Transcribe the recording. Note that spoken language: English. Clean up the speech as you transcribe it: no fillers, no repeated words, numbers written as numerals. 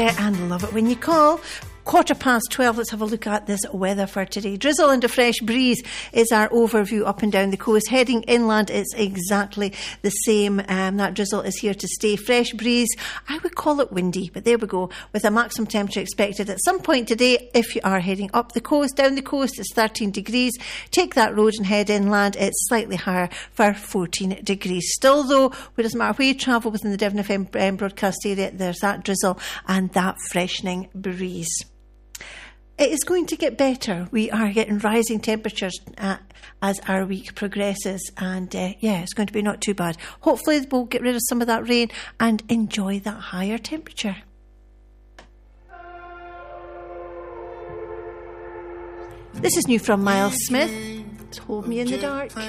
And love it when you call. 12:15, let's have a look at this weather for today. Drizzle and a fresh breeze is our overview up and down the coast. Heading inland, it's exactly the same. That drizzle is here to stay. Fresh breeze, I would call it windy, but there we go, with a maximum temperature expected at some point today. If you are heading up the coast, down the coast, it's 13 degrees. Take that road and head inland, it's slightly higher for 14 degrees. Still though, it doesn't matter where you travel within the Devon FM broadcast area, there's that drizzle and that freshening breeze. It is going to get better. We are getting rising temperatures as our week progresses, and it's going to be not too bad. Hopefully we'll get rid of some of that rain and enjoy that higher temperature. This is new from Miles Smith. It's Hold Me in the Dark.